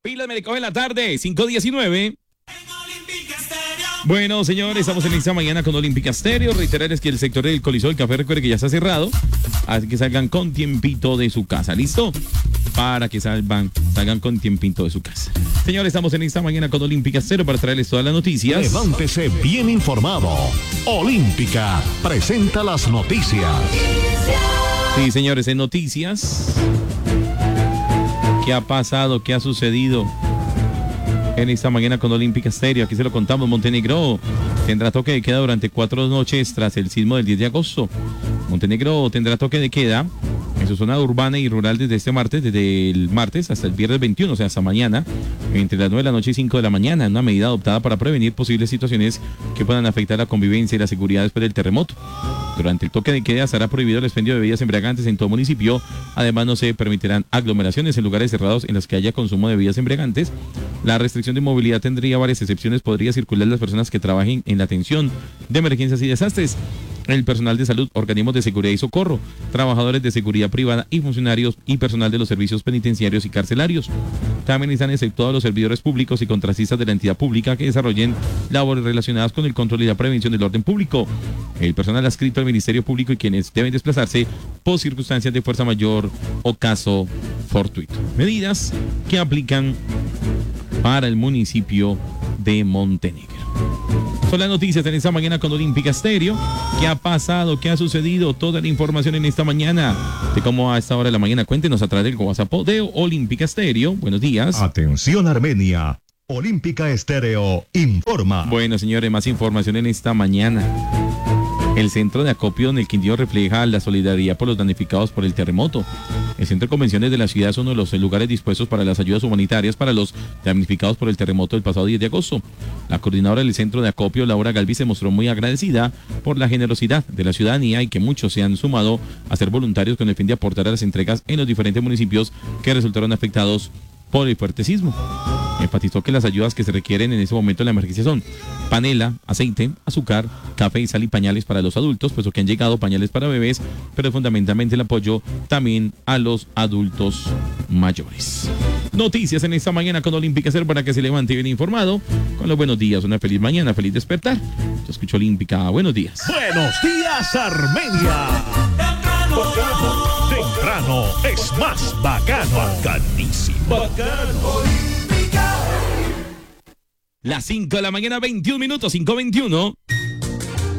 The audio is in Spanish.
Pilas me recoge en la tarde, 5:19. Bueno, señores, estamos en esta mañana con Olímpica Estéreo. Reiterarles que el sector del Coliseo del Café, recuerde que ya está cerrado. Así que salgan con tiempito de su casa. ¿Listo? Para que salgan con tiempito de su casa. Señores, estamos en esta mañana con Olímpica Estéreo para traerles todas las noticias. Levántese bien informado. Olímpica presenta las noticias. Sí, señores, en noticias. ¿Qué ha pasado? ¿Qué ha sucedido en esta mañana con Olímpica Estéreo? Aquí se lo contamos. Montenegro tendrá toque de queda durante 4 noches tras el sismo del 10 de agosto. Montenegro tendrá toque de queda en su zona urbana y rural desde el martes hasta el viernes 21, o sea, hasta mañana, entre las 9 de la noche y 5 de la mañana, una medida adoptada para prevenir posibles situaciones que puedan afectar la convivencia y la seguridad después del terremoto. Durante el toque de queda estará prohibido el expendio de bebidas embriagantes en todo municipio. Además, no se permitirán aglomeraciones en lugares cerrados en los que haya consumo de bebidas embriagantes. La restricción de movilidad tendría varias excepciones. Podría circular las personas que trabajen en la atención de emergencias y desastres, el personal de salud, organismos de seguridad y socorro, trabajadores de seguridad privada y funcionarios y personal de los servicios penitenciarios y carcelarios. También están exceptuados los servidores públicos y contratistas de la entidad pública que desarrollen labores relacionadas con el control y la prevención del orden público, el personal adscrito al Ministerio Público y quienes deben desplazarse por circunstancias de fuerza mayor o caso fortuito. Medidas que aplican para el municipio de Montenegro. Son las noticias en esta mañana con Olímpica Estéreo. ¿Qué ha pasado? ¿Qué ha sucedido? Toda la información en esta mañana de cómo a esta hora de la mañana. Cuéntenos a través del WhatsApp de Olímpica Estéreo. Buenos días. Atención, Armenia. Olímpica Estéreo informa. Bueno, señores, más información en esta mañana. El centro de acopio en el Quindío refleja la solidaridad por los damnificados por el terremoto. El centro de convenciones de la ciudad es uno de los lugares dispuestos para las ayudas humanitarias para los damnificados por el terremoto del pasado 10 de agosto. La coordinadora del centro de acopio, Laura Galvis, se mostró muy agradecida por la generosidad de la ciudadanía y que muchos se han sumado a ser voluntarios con el fin de aportar a las entregas en los diferentes municipios que resultaron afectados por el fuerte sismo. Enfatizó que las ayudas que se requieren en ese momento de la emergencia son panela, aceite, azúcar, café, sal y pañales para los adultos, puesto que han llegado pañales para bebés, pero fundamentalmente el apoyo también a los adultos mayores. Noticias en esta mañana con Olímpica Estéreo para que se levante bien informado. Con los buenos días, una feliz mañana, feliz despertar. Yo escucho Olímpica, buenos días. Buenos días, Armenia. Temprano es más bacano. Bacanísimo. Las 5 de la mañana, 21 minutos, 5:21.